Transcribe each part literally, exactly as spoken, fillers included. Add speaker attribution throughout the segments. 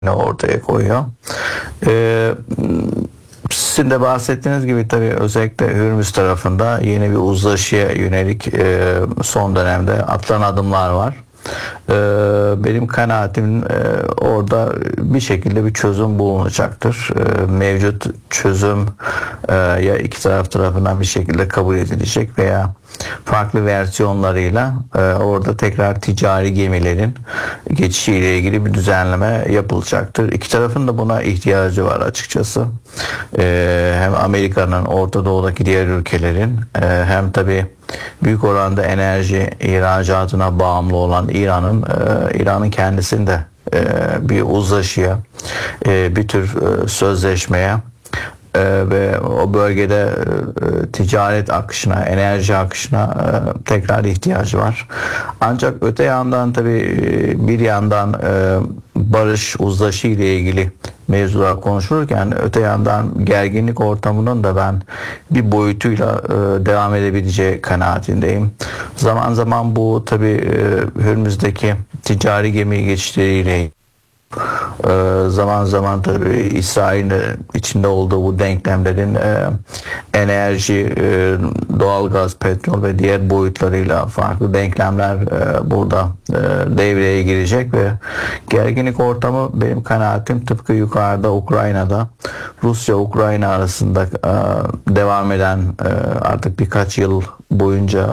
Speaker 1: ortaya koyuyor. Ee, Sizin de bahsettiğiniz gibi tabii özellikle Hürmüz tarafında yeni bir uzlaşıya yönelik e, son dönemde atılan adımlar var. E, benim kanaatim e, orada bir şekilde bir çözüm bulunacaktır. E, mevcut çözüm e, ya iki taraf tarafından bir şekilde kabul edilecek veya farklı versiyonlarıyla e, orada tekrar ticari gemilerin geçişiyle ilgili bir düzenleme yapılacaktır. İki tarafın da buna ihtiyacı var açıkçası. E, hem Amerika'nın, Orta Doğu'daki diğer ülkelerin e, hem tabii büyük oranda enerji ihracatına bağımlı olan İran'ın e, İran'ın kendisinde e, bir uzlaşıya, e, bir tür e, sözleşmeye Ee, ve o bölgede e, ticaret akışına, enerji akışına e, tekrar ihtiyacı var. Ancak öte yandan tabii e, bir yandan e, barış, uzlaşı ile ilgili mevzular konuşulurken öte yandan gerginlik ortamının da ben bir boyutuyla e, devam edebileceği kanaatindeyim. Zaman zaman bu tabii e, Hürmüz'deki ticari gemi geçişleriyle Ee, zaman zaman tabii İsrail'in içinde olduğu bu denklemlerin e, enerji, e, doğalgaz, petrol ve diğer boyutlarıyla farklı denklemler e, burada e, devreye girecek ve gerginlik ortamı benim kanaatim tıpkı yukarıda Ukrayna'da Rusya-Ukrayna arasında e, devam eden e, artık birkaç yıl boyunca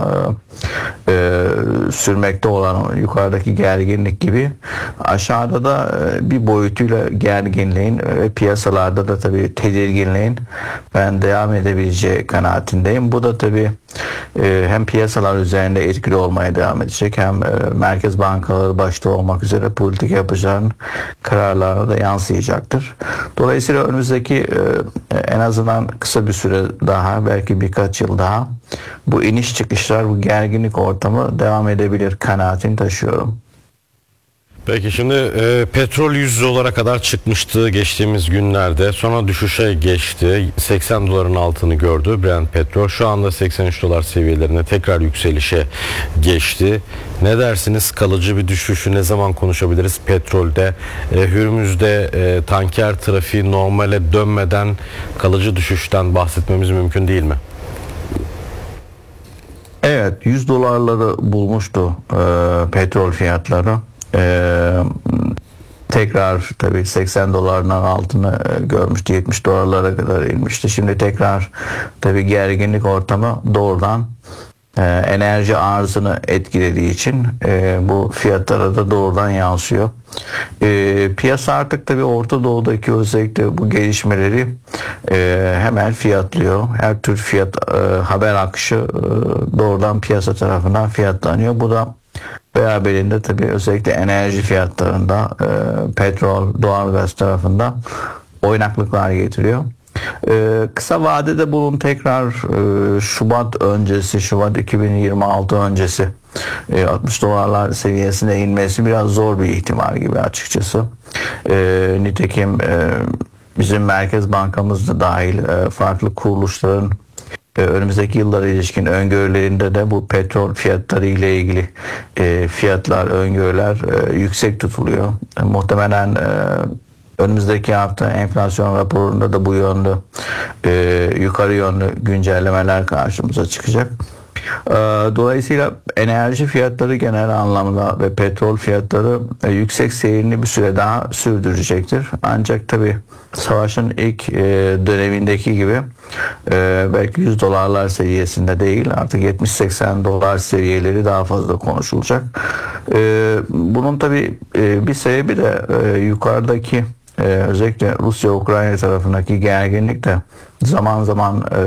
Speaker 1: e, sürmekte olan yukarıdaki gerginlik gibi aşağıda da e, bir boyutuyla gerginliğin ve piyasalarda da tabii tedirginliğin ben devam edebileceği kanaatindeyim. Bu da tabii e, hem piyasalar üzerinde etkili olmaya devam edecek hem e, merkez bankaları başta olmak üzere politika yapacağın kararlarına da yansıyacaktır. Dolayısıyla önümüzdeki e, en azından kısa bir süre daha, belki birkaç yıl daha bu iniş çıkışlar, bu gerginlik ortamı devam edebilir kanaatini taşıyorum.
Speaker 2: Peki şimdi e, petrol yüz dolara kadar çıkmıştı geçtiğimiz günlerde. Sonra düşüşe geçti. seksen doların altını gördü Brent petrol. Şu anda seksen üç dolar seviyelerine tekrar yükselişe geçti. Ne dersiniz? Kalıcı bir düşüşü ne zaman konuşabiliriz petrolde? E, Hürmüz'de e, tanker trafiği normale dönmeden kalıcı düşüşten bahsetmemiz mümkün değil mi?
Speaker 1: Evet, yüz dolarları bulmuştu e, petrol fiyatları. Ee, tekrar tabii seksen dolardan altını e, görmüştü, yetmiş dolarlara kadar inmişti. Şimdi tekrar tabii gerginlik ortamı doğrudan e, enerji arzını etkilediği için e, bu fiyatlara da doğrudan yansıyor. E, piyasa artık tabii Orta Doğu'daki özellikle bu gelişmeleri e, hemen fiyatlıyor. Her tür fiyat e, haber akışı e, doğrudan piyasa tarafından fiyatlanıyor. Bu da beraberinde tabii özellikle enerji fiyatlarında e, petrol, doğalgaz tarafında oynaklıklar getiriyor. E, kısa vadede bunun tekrar e, Şubat öncesi, Şubat iki bin yirmi altı öncesi e, altmış dolarlar seviyesine inmesi biraz zor bir ihtimal gibi açıkçası. E, nitekim e, bizim Merkez Bankamız da dahil e, farklı kuruluşların önümüzdeki yıllara ilişkin öngörülerinde de bu petrol fiyatları ile ilgili e, fiyatlar, öngörüler e, yüksek tutuluyor. E, muhtemelen e, önümüzdeki hafta enflasyon raporunda da bu yönde e, yukarı yönlü güncellemeler karşımıza çıkacak. E, dolayısıyla enerji fiyatları genel anlamda ve petrol fiyatları e, yüksek seyrini bir süre daha sürdürecektir. Ancak tabii savaşın ilk e, dönemindeki gibi e, belki yüz dolarlar seviyesinde değil, artık yetmiş seksen dolar seviyeleri daha fazla konuşulacak. E, bunun tabii e, bir sebebi de e, yukarıdaki e, özellikle Rusya-Ukrayna tarafındaki gerginlik de zaman zaman e,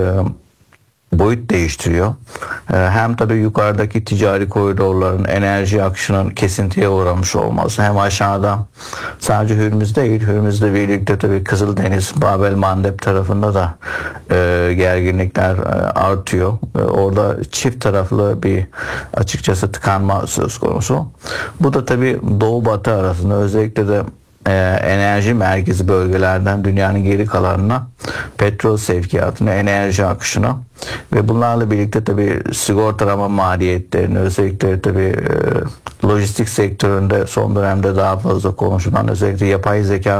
Speaker 1: boyut değiştiriyor. Hem tabii yukarıdaki ticari koridorların enerji akışının kesintiye uğramış olması, hem aşağıda sadece Hürmüz değil, Hürmüz'le birlikte tabii Kızıldeniz, Babel Mandeb tarafında da e, gerginlikler e, artıyor. E, orada çift taraflı bir açıkçası tıkanma söz konusu. Bu da tabii Doğu Batı arasında, özellikle de e, enerji merkezi bölgelerden dünyanın geri kalanına petrol sevkiyatına, enerji akışına ve bunlarla birlikte tabii sigortalama maliyetlerini, özellikle tabii e, lojistik sektöründe son dönemde daha fazla konuşulan özellikle yapay zeka